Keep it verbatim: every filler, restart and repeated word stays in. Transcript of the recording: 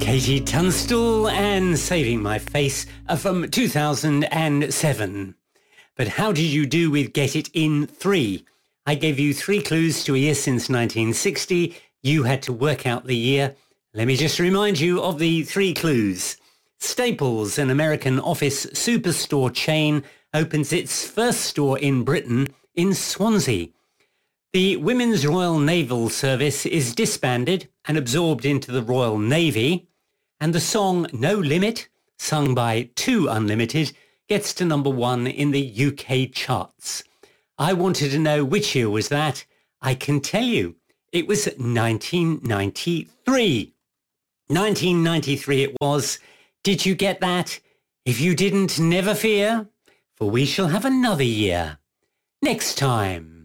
Katie Tunstall and Saving My Face are from two thousand seven. But how did you do with Get It in three? I gave you three clues to a year since nineteen sixty. You had to work out the year. Let me just remind you of the three clues. Staples, an American office superstore chain, opens its first store in Britain in Swansea. The Women's Royal Naval Service is disbanded and absorbed into the Royal Navy, and the song No Limit, sung by Two Unlimited, gets to number one in the U K charts. I wanted to know which year was that. I can tell you, it was nineteen ninety-three. nineteen ninety-three it was. Did you get that? If you didn't, never fear, for we shall have another year next time.